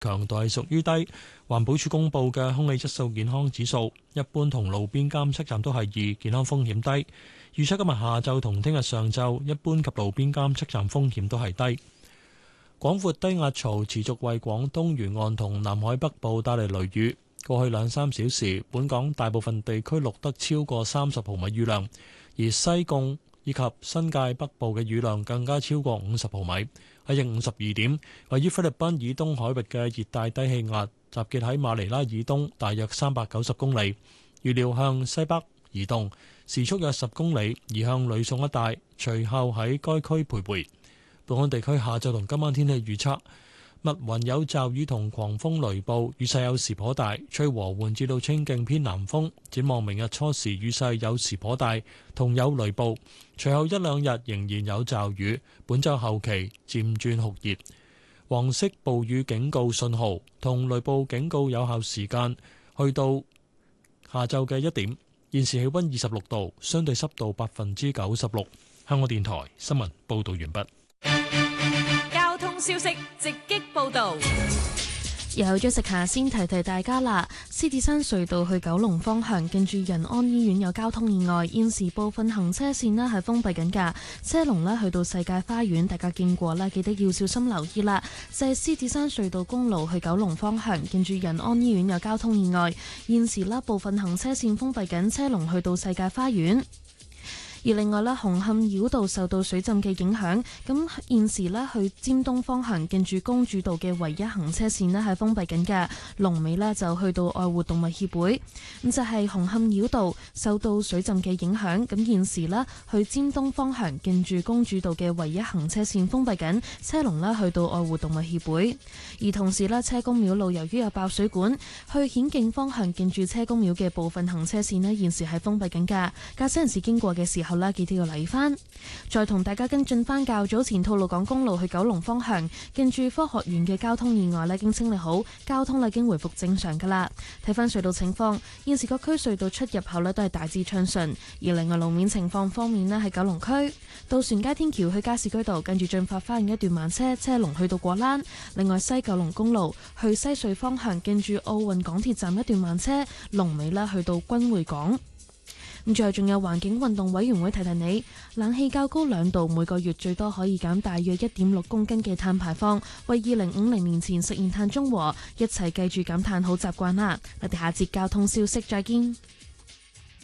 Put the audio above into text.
強度係屬於低。環保署公布嘅空氣質素健康指數，一般同路邊監測站都係2，健康風險低。預測今日下晝同聽日上晝，一般及路邊監測站風險都係低。廣闊低壓槽持續為廣東沿岸同南海北部帶嚟雷雨。過去2-3小時，本港大部分地區錄得超過30毫米雨量，而西貢以及新界北部嘅雨量更加超過50毫米。喺正午12點，位於菲律賓以東海域嘅熱帶低氣壓集結喺馬尼拉以東大約390公里，預料向西北移動，時速約10公里，移向呂宋一帶，隨後喺該區徘徊。本港地區下晝同今晚天氣預測：密雲有驟雨同狂風雷暴，雨勢有時頗大，吹和緩至到清勁偏南風。展望明日初時雨勢有時頗大，同有雷暴，隨後1-2日仍然有驟雨。本週後期漸轉酷熱。黃色暴雨警告信號同雷暴警告有效時間去到下晝嘅1點。現時氣溫26度，相對濕度96%。香港電台新聞報道完畢。 交通消息直擊報道。 有咗食下先提提大家啦，獅子山隧道去九龍方向近住仁安醫院有交通意外，現時部分行車線呢係封閉緊㗎，車龍呢去到世界花園，大家經過呢記得要小心留意啦。就係獅子山隧道公路去九龍方向近住仁安醫院有交通意外，現時呢部分行車線封閉緊，車龍去到世界花園。而另外咧，紅磡繞道受到水浸嘅影響，咁現時咧去尖東方向近住公主道嘅唯一行車線咧係封閉緊嘅，龍尾咧就去到愛護動物協會。咁就係紅磡繞道受到水浸嘅影響，咁現時咧去尖東方向近住公主道嘅唯一行車線封閉緊，車龍咧去到愛護動物協會。而同時咧，車公廟路由於有爆水管，去顯徑方向近住車公廟嘅部分行車線咧現時係封閉緊㗎，駕駛人士經過嘅時候記得要留意翻。再同大家跟進翻較早前吐露港公路去九龍方向近住科學園嘅交通意外咧，已經清理好，交通已經回復正常噶啦。睇翻隧道情況，現時各區隧道出入口咧都係大致暢順。而另外路面情況方面咧，喺九龍區渡船街天橋去加士居道近住進發花園一段慢車，車龍去到果欄。另外西九龍公路去西隧方向近住奧運港鐵站一段慢車，龍尾咧去到君匯港。咁最後仲有環境運動委員會提提你，冷氣較高2度，每個月最多可以減大約1.6公斤嘅碳排放，為2050年前實現碳中和，一齊記住減碳好習慣啦。我哋下節交通消息再見。